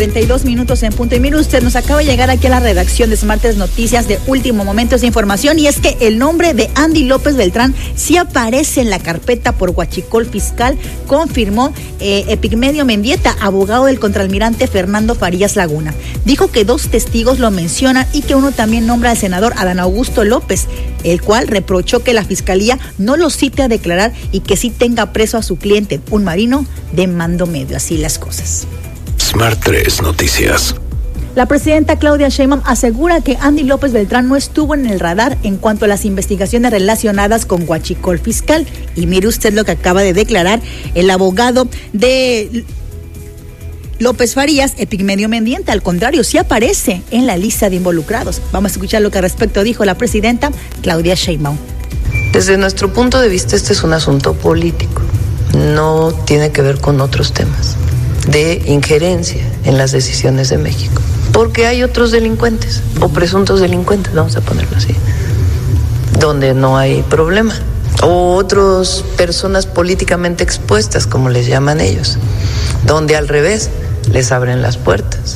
32 minutos en punto. Y mire usted, nos acaba de llegar aquí a la redacción de Smartes Noticias de último momento esa información, y es que el nombre de Andy López Beltrán sí aparece en la carpeta por huachicol fiscal, confirmó Epigmenio Mendieta, abogado del contraalmirante Fernando Farías Laguna. Dijo que 2 testigos lo mencionan y que uno también nombra al senador Adán Augusto López, el cual reprochó que la fiscalía no lo cite a declarar y que sí tenga preso a su cliente, un marino de mando medio. Así las cosas. Smart 3 Noticias. La presidenta Claudia Sheinbaum asegura que Andy López Beltrán no estuvo en el radar en cuanto a las investigaciones relacionadas con huachicol fiscal. Y mire usted lo que acaba de declarar el abogado de López Farías, Epigmenio Mendieta. Al contrario, sí aparece en la lista de involucrados. Vamos a escuchar lo que al respecto dijo la presidenta Claudia Sheinbaum. Desde nuestro punto de vista, este es un asunto político. No tiene que ver con otros temas de injerencia en las decisiones de México, porque hay otros delincuentes o presuntos delincuentes, vamos a ponerlo así, donde no hay problema, o otras personas políticamente expuestas, como les llaman ellos, donde al revés les abren las puertas.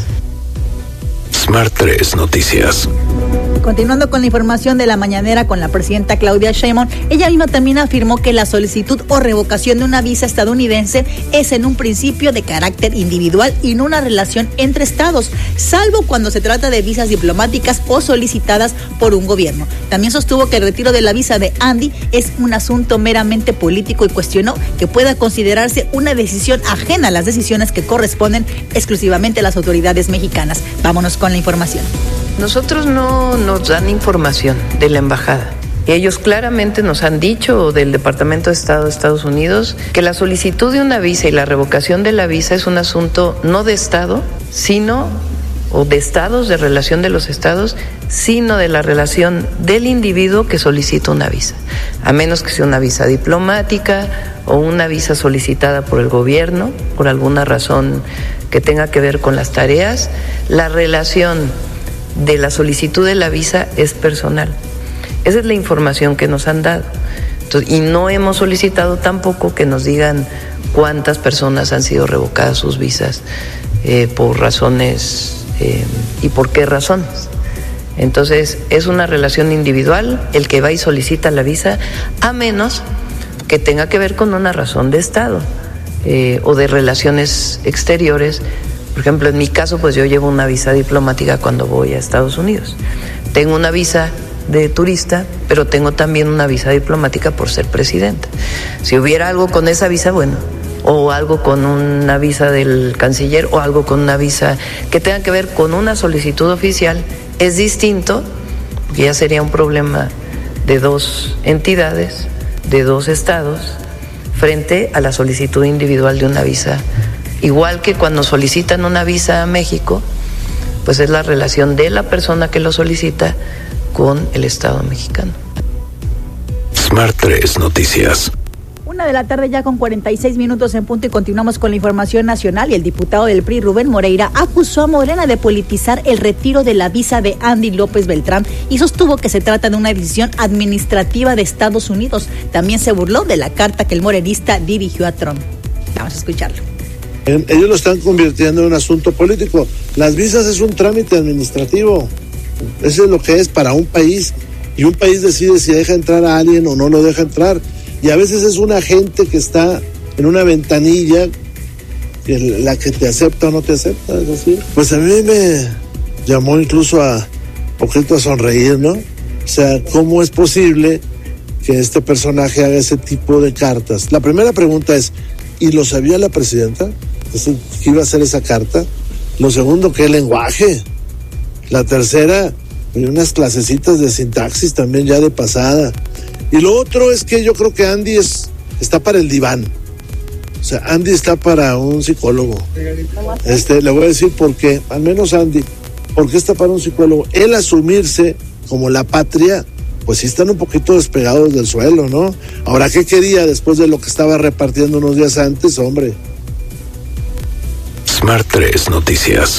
Smart 3 Noticias. Continuando con la información de la mañanera con la presidenta Claudia Sheinbaum, ella misma también afirmó que la solicitud o revocación de una visa estadounidense es en un principio de carácter individual y no una relación entre estados, salvo cuando se trata de visas diplomáticas o solicitadas por un gobierno. También sostuvo que el retiro de la visa de Andy es un asunto meramente político y cuestionó que pueda considerarse una decisión ajena a las decisiones que corresponden exclusivamente a las autoridades mexicanas. Vámonos con la información. Nosotros no nos dan información de la embajada. Ellos claramente nos han dicho, del Departamento de Estado de Estados Unidos, que la solicitud de una visa y la revocación de la visa es un asunto no de Estado, sino, o de estados, de relación de los estados, sino de la relación del individuo que solicita una visa. A menos que sea una visa diplomática o una visa solicitada por el gobierno, por alguna razón que tenga que ver con las tareas, la relación de la solicitud de la visa es personal. Esa es la información que nos han dado. Entonces, y no hemos solicitado tampoco que nos digan cuántas personas han sido revocadas sus visas por razones y por qué razones. Entonces, es una relación individual el que va y solicita la visa, a menos que tenga que ver con una razón de Estado o de relaciones exteriores. Por ejemplo, en mi caso, pues yo llevo una visa diplomática cuando voy a Estados Unidos. Tengo una visa de turista, pero tengo también una visa diplomática por ser presidenta. Si hubiera algo con esa visa, bueno, o algo con una visa del canciller, o algo con una visa que tenga que ver con una solicitud oficial, es distinto, porque ya sería un problema de 2 entidades, de 2 estados, frente a la solicitud individual de una visa. Igual que cuando solicitan una visa a México, pues es la relación de la persona que lo solicita con el Estado mexicano. Smart 3 Noticias. 1 de la tarde ya con 46 minutos en punto, y continuamos con la información nacional. Y el diputado del PRI, Rubén Moreira, acusó a Morena de politizar el retiro de la visa de Andy López Beltrán y sostuvo que se trata de una decisión administrativa de Estados Unidos. También se burló de la carta que el morenista dirigió a Trump. Vamos a escucharlo. Ellos lo están convirtiendo en un asunto político. Las visas es un trámite administrativo. Eso es lo que es para un país. Y un país decide si deja entrar a alguien o no lo deja entrar. Y a veces es una gente que está en una ventanilla, la que te acepta o no te acepta, es así. Pues a mí me llamó incluso a poquito a sonreír, ¿no? O sea, ¿cómo es posible que este personaje haga ese tipo de cartas? La primera pregunta es, ¿y lo sabía la presidenta? ¿Qué iba a hacer esa carta? Lo segundo, ¿qué lenguaje? La tercera, unas clasecitas de sintaxis también ya de pasada. Y lo otro es que yo creo que Andy está para el diván. O sea, Andy está para un psicólogo. Le voy a decir por qué, al menos Andy, ¿por qué está para un psicólogo? Él asumirse como la patria, pues sí están un poquito despegados del suelo, ¿no? Ahora, ¿qué quería después de lo que estaba repartiendo unos días antes, hombre? Smart 3 Noticias.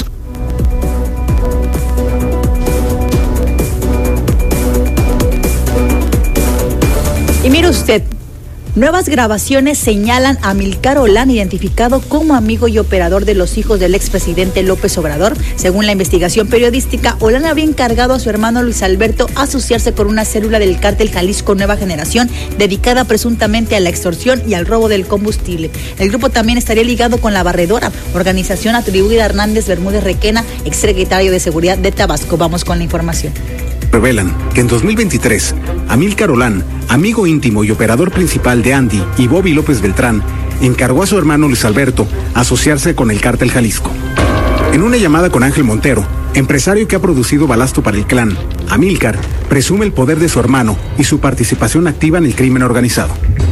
Y mire usted, Nuevas grabaciones señalan a Amílcar Olán, identificado como amigo y operador de los hijos del expresidente López Obrador. Según la investigación periodística, Olán habría encargado a su hermano Luis Alberto asociarse con una célula del cártel Jalisco Nueva Generación, dedicada presuntamente a la extorsión y al robo del combustible. El grupo también estaría ligado con La Barredora, organización atribuida a Hernández Bermúdez Requena, exsecretario de Seguridad de Tabasco. Vamos con la información. Revelan que en 2023, Amílcar Olán, amigo íntimo y operador principal de Andy y Bobby López Beltrán, encargó a su hermano Luis Alberto asociarse con el cártel Jalisco. En una llamada con Ángel Montero, empresario que ha producido balasto para el clan, Amílcar presume el poder de su hermano y su participación activa en el crimen organizado.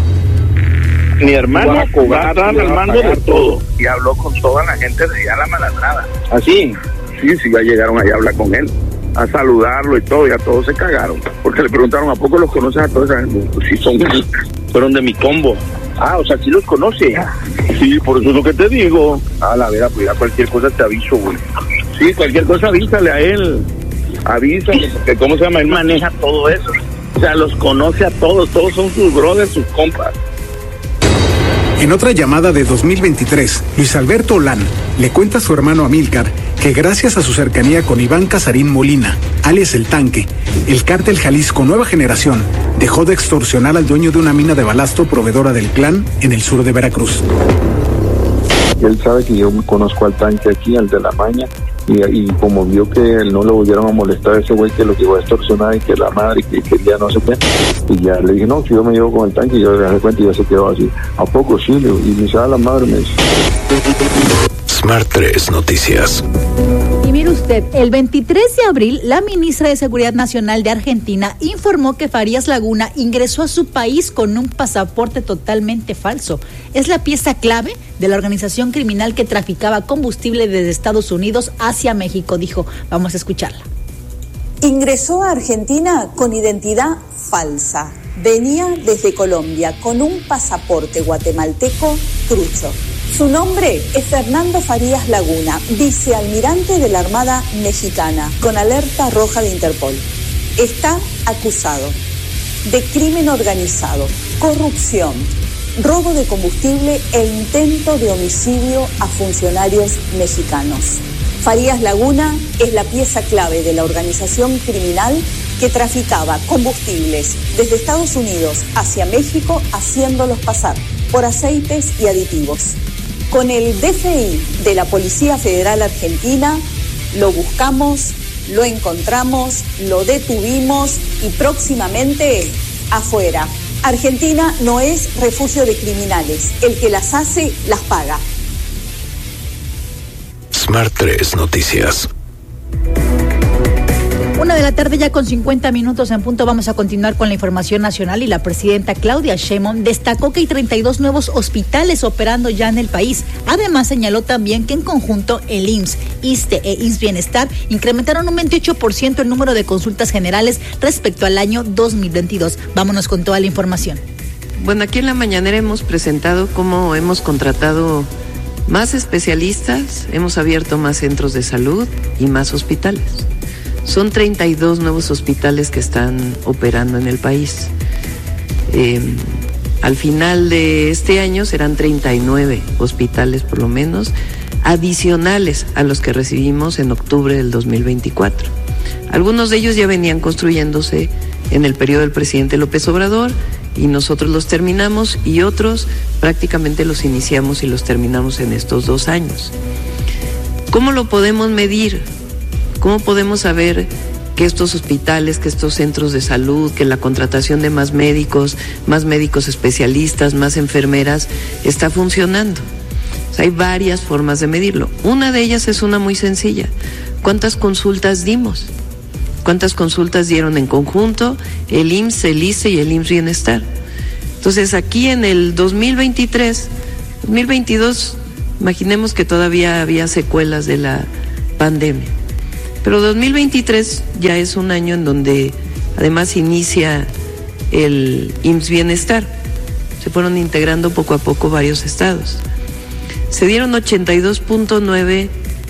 Mi hermano estaba al mando de todo y habló con toda la gente de allá La Malandrada. ¿Así? Sí, ya llegaron allá a hablar con él, a saludarlo y todo, ya todos se cagaron, porque le preguntaron, ¿a poco los conoces a todos? Sí, fueron de mi combo. Ah, o sea, ¿sí los conoce? Sí, por eso es lo que te digo. A la vera, pues ya cualquier cosa te aviso, güey. Sí, cualquier cosa avísale a él. Avísale, porque ¿cómo se llama? Él maneja todo eso. O sea, los conoce a todos son sus brothers, sus compas. En otra llamada de 2023, Luis Alberto Olán le cuenta a su hermano Amílcar que gracias a su cercanía con Iván Casarín Molina, alias El Tanque, el cártel Jalisco Nueva Generación dejó de extorsionar al dueño de una mina de balasto proveedora del clan en el sur de Veracruz. Él sabe que yo conozco al Tanque aquí, al de la Maña, y como vio que no le volvieron a molestar a ese güey que lo llevó a extorsionar y que la madre que quería no sé qué, y ya le dije, no, que yo me llevo con el Tanque, y yo le dejé cuenta y ya se quedó así. ¿A poco sí? Y me dice, la madre me dice. Smart 3 Noticias. Y mire usted, el 23 de abril, la ministra de Seguridad Nacional de Argentina informó que Farías Laguna ingresó a su país con un pasaporte totalmente falso. Es la pieza clave de la organización criminal que traficaba combustible desde Estados Unidos hacia México, dijo. Vamos a escucharla. Ingresó a Argentina con identidad falsa. Venía desde Colombia con un pasaporte guatemalteco trucho. Su nombre es Fernando Farías Laguna, vicealmirante de la Armada Mexicana, con alerta roja de Interpol. Está acusado de crimen organizado, corrupción, robo de combustible e intento de homicidio a funcionarios mexicanos. Farías Laguna es la pieza clave de la organización criminal que traficaba combustibles desde Estados Unidos hacia México, haciéndolos pasar por aceites y aditivos. Con el DFI de la Policía Federal Argentina lo buscamos, lo encontramos, lo detuvimos y próximamente afuera. Argentina no es refugio de criminales. El que las hace, las paga. Smart 3 Noticias. 1:00 p.m. ya con 50 minutos en punto. Vamos a continuar con la información nacional y la presidenta Claudia Sheinbaum destacó que hay 32 nuevos hospitales operando ya en el país. Además, señaló también que en conjunto el IMSS, ISSSTE e IMSS Bienestar incrementaron un 28% el número de consultas generales respecto al año 2022. Vámonos con toda la información. Bueno, aquí en la mañanera hemos presentado cómo hemos contratado más especialistas, hemos abierto más centros de salud y más hospitales. Son 32 nuevos hospitales que están operando en el país. Al final de este año serán 39 hospitales por lo menos, adicionales a los que recibimos en octubre del 2024. Algunos de ellos ya venían construyéndose en el periodo del presidente López Obrador y nosotros los terminamos, y otros prácticamente los iniciamos y los terminamos en estos 2 años. ¿Cómo lo podemos medir? ¿Cómo podemos saber que estos hospitales, que estos centros de salud, que la contratación de más médicos especialistas, más enfermeras está funcionando? O sea, hay varias formas de medirlo. Una de ellas es una muy sencilla. ¿Cuántas consultas dimos? ¿Cuántas consultas dieron en conjunto el IMSS, el ISSSTE y el IMSS Bienestar? Entonces, aquí en el 2023, 2022, imaginemos que todavía había secuelas de la pandemia. Pero 2023 ya es un año en donde además inicia el IMSS Bienestar. Se fueron integrando poco a poco varios estados. Se dieron 82.9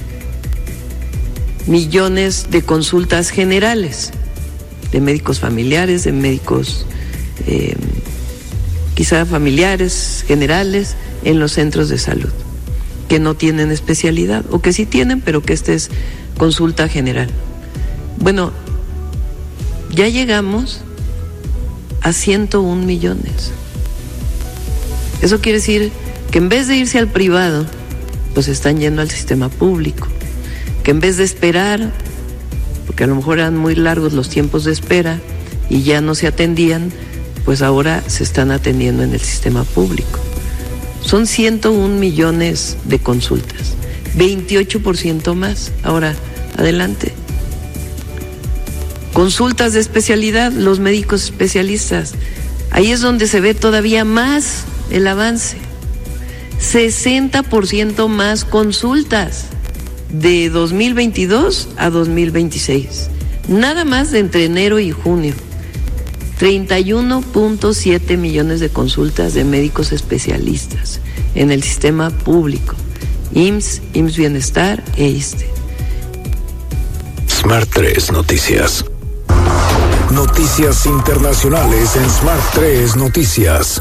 millones de consultas generales, de médicos familiares, de médicos quizá familiares, generales, en los centros de salud, que no tienen especialidad, o que sí tienen, pero que esta es consulta general. Bueno, ya llegamos a 101 millones. Eso quiere decir que en vez de irse al privado, pues están yendo al sistema público, que en vez de esperar, porque a lo mejor eran muy largos los tiempos de espera y ya no se atendían, pues ahora se están atendiendo en el sistema público. Son 101 millones de consultas, 28% más. Ahora, adelante. Consultas de especialidad, los médicos especialistas. Ahí es donde se ve todavía más el avance. 60% más consultas de 2022 a 2026. Nada más de entre enero y junio. 31.7 millones de consultas de médicos especialistas en el sistema público, IMSS, IMSS Bienestar e ISSSTE. Smart 3 Noticias. Noticias internacionales en Smart 3 Noticias.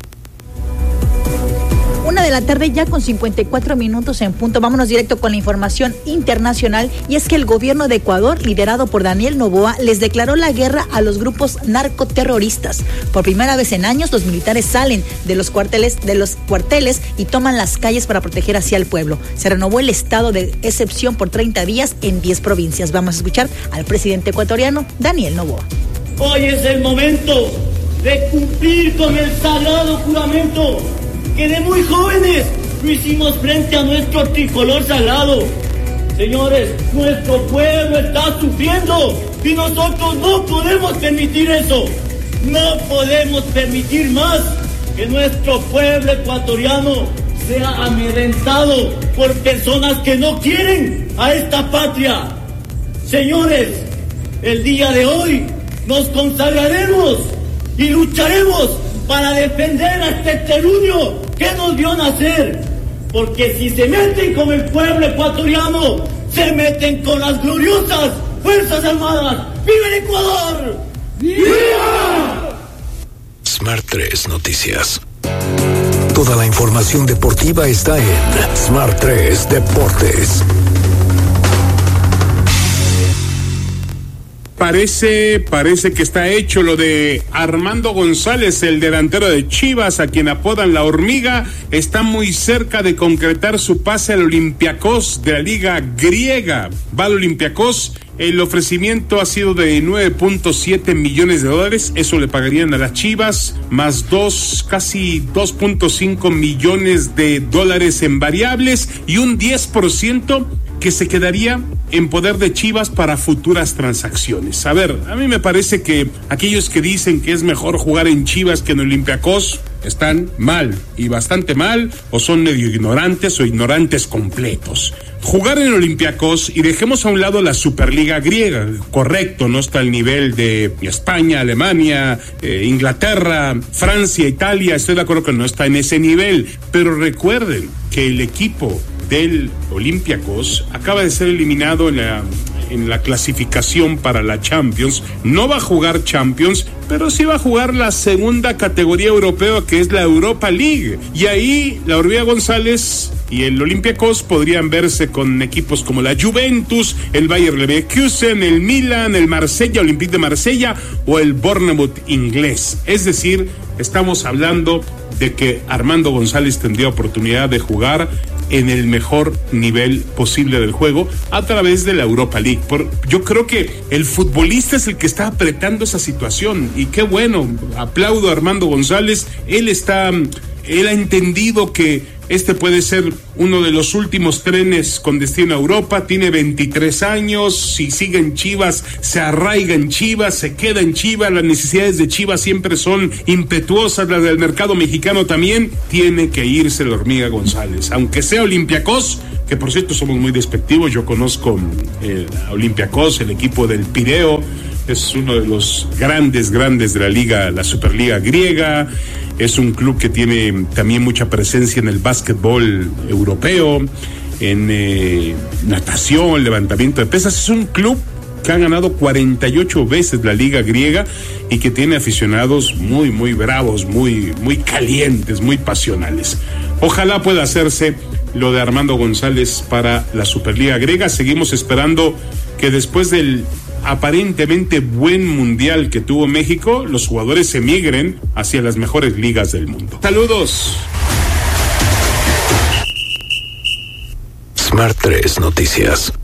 1:00 ya con 54 minutos en punto. Vámonos directo con la información internacional, y es que el gobierno de Ecuador, liderado por Daniel Noboa, les declaró la guerra a los grupos narcoterroristas. Por primera vez en años, los militares salen de los cuarteles y toman las calles para proteger así al pueblo. Se renovó el estado de excepción por 30 días en 10 provincias. Vamos a escuchar al presidente ecuatoriano, Daniel Noboa. Hoy es el momento de cumplir con el sagrado juramento que de muy jóvenes lo hicimos frente a nuestro tricolor sagrado. Señores, nuestro pueblo está sufriendo y nosotros no podemos permitir eso. No podemos permitir más que nuestro pueblo ecuatoriano sea amedrentado por personas que no quieren a esta patria. Señores, el día de hoy nos consagraremos y lucharemos para defender a este terruño que nos vio nacer, porque si se meten con el pueblo ecuatoriano, se meten con las gloriosas Fuerzas Armadas. ¡Viva el Ecuador! ¡Viva! Smart 3 Noticias. Toda la información deportiva está en Smart 3 Deportes. Parece que está hecho lo de Armando González, el delantero de Chivas, a quien apodan la hormiga. Está muy cerca de concretar su pase al Olympiacos de la Liga Griega. Va al Olympiacos. El ofrecimiento ha sido de $9.7 millones. Eso le pagarían a las Chivas, más casi $2.5 millones en variables y un 10% que se quedaría en poder de Chivas para futuras transacciones. A ver, a mí me parece que aquellos que dicen que es mejor jugar en Chivas que en Olympiacos están mal, y bastante mal, o son medio ignorantes o ignorantes completos. Jugar en Olympiacos, y dejemos a un lado la Superliga griega, correcto, no está al nivel de España, Alemania, Inglaterra, Francia, Italia, estoy de acuerdo que no está en ese nivel, pero recuerden que el equipo del Olympiacos acaba de ser eliminado en la clasificación para la Champions. No va a jugar Champions, pero sí va a jugar la segunda categoría europea, que es la Europa League. Y ahí la Hormiga González y el Olympiacos podrían verse con equipos como la Juventus, el Bayer Leverkusen, el Milan, el Marsella, Olympique de Marsella o el Bournemouth inglés. Es decir, estamos hablando de que Armando González tendría oportunidad de jugar en el mejor nivel posible del juego a través de la Europa League. Yo creo que el futbolista es el que está apretando esa situación, y qué bueno, aplaudo a Armando González. Él ha entendido que este puede ser uno de los últimos trenes con destino a Europa. Tiene 23 años, si sigue en Chivas, se arraiga en Chivas, se queda en Chivas. Las necesidades de Chivas siempre son impetuosas, las del mercado mexicano también. Tiene que irse la Hormiga González, aunque sea Olympiacos, que por cierto somos muy despectivos. Yo conozco a Olympiacos, el equipo del Pireo, es uno de los grandes de la liga, la Superliga griega. Es un club que tiene también mucha presencia en el básquetbol europeo, en natación, levantamiento de pesas. Es un club que ha ganado 48 veces la liga griega y que tiene aficionados muy, muy bravos, muy, muy calientes, muy pasionales. Ojalá pueda hacerse lo de Armando González para la Superliga griega. Seguimos esperando que después del aparentemente buen mundial que tuvo México, los jugadores emigren hacia las mejores ligas del mundo. Saludos. Smart 3 Noticias.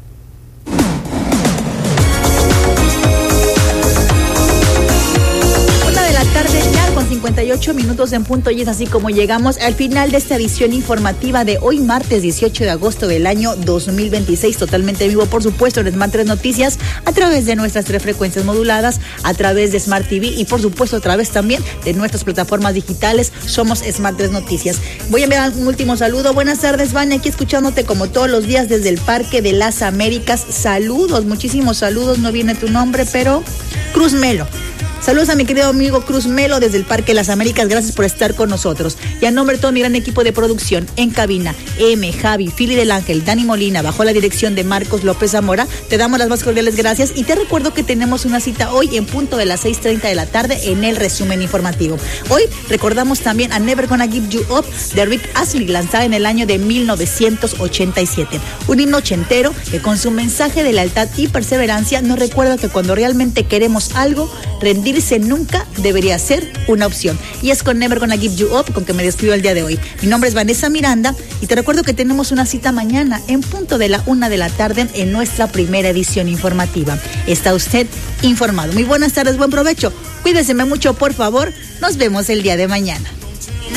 58 minutos en punto, y es así como llegamos al final de esta edición informativa de hoy, martes 18 de agosto del año 2026, totalmente vivo, por supuesto, en Smart 3 Noticias, a través de nuestras 3 frecuencias moduladas, a través de Smart TV y, por supuesto, a través también de nuestras plataformas digitales. Somos Smart 3 Noticias. Voy a enviar un último saludo. Buenas tardes, Vania, aquí escuchándote como todos los días desde el Parque de las Américas. Saludos, muchísimos saludos. No viene tu nombre, pero Cruz Melo. Saludos a mi querido amigo Cruz Melo desde el Parque de las Américas, gracias por estar con nosotros. Y a nombre de todo mi gran equipo de producción, en cabina, Javi, Fili del Ángel, Dani Molina, bajo la dirección de Marcos López Zamora, te damos las más cordiales gracias y te recuerdo que tenemos una cita hoy en punto de las 6:30 de la tarde en el resumen informativo. Hoy recordamos también a Never Gonna Give You Up de Rick Astley, lanzada en el año de 1987. Un himno ochentero que con su mensaje de lealtad y perseverancia nos recuerda que cuando realmente queremos algo, rendirse nunca debería ser una opción. Y es con Never Gonna Give You Up con que me despido el día de hoy. Mi nombre es Vanessa Miranda y te recuerdo que tenemos una cita mañana en punto de la 1 de la tarde en nuestra primera edición informativa. Está usted informado. Muy buenas tardes, buen provecho. Cuídeseme mucho, por favor. Nos vemos el día de mañana.